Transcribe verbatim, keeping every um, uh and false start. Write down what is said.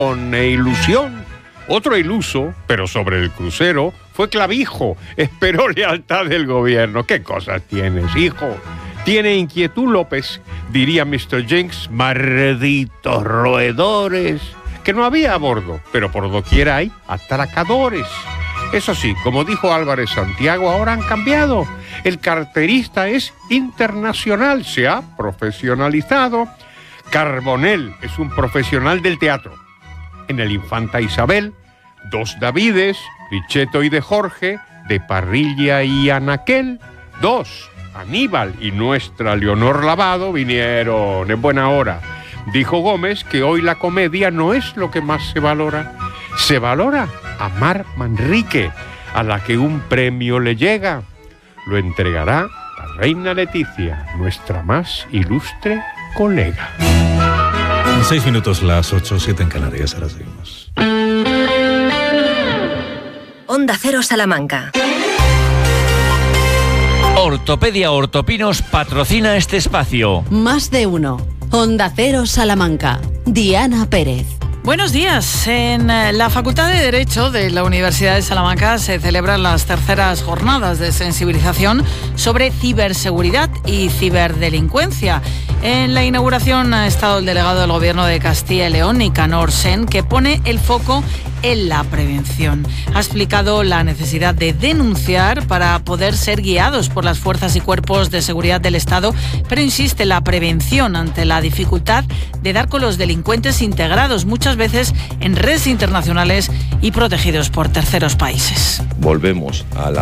e ilusión. Otro iluso, pero sobre el crucero, fue Clavijo. Esperó lealtad del gobierno. ¿Qué cosas tienes, hijo? Tiene inquietud López, diría mister Jenks, malditos roedores, que no había a bordo, pero por doquier hay atracadores. Eso sí, como dijo Álvarez Santiago, ahora han cambiado. El carterista es internacional, se ha profesionalizado. Carbonell es un profesional del teatro. En el Infanta Isabel, dos Davides, Pichetto y de Jorge, de Parrilla y Anaquel, dos, Aníbal y nuestra Leonor Lavado vinieron en buena hora. Dijo Gómez que hoy la comedia no es lo que más se valora. Se valora a Mar Manrique, a la que un premio le llega. Lo entregará la reina Leticia, nuestra más ilustre colega. En seis minutos, las ocho, siete en Canarias, ahora seguimos. Onda Cero Salamanca. Ortopedia Ortopinos patrocina este espacio. Más de uno. Onda Cero Salamanca. Diana Pérez. Buenos días. En la Facultad de Derecho de la Universidad de Salamanca se celebran las terceras jornadas de sensibilización sobre ciberseguridad y ciberdelincuencia. En la inauguración ha estado el delegado del Gobierno de Castilla y León, Nicanor Sen, que pone el foco en la prevención. Ha explicado la necesidad de denunciar para poder ser guiados por las fuerzas y cuerpos de seguridad del Estado, pero insiste en la prevención ante la dificultad de dar con los delincuentes integrados, muchas veces en redes internacionales y protegidos por terceros países. Volvemos a la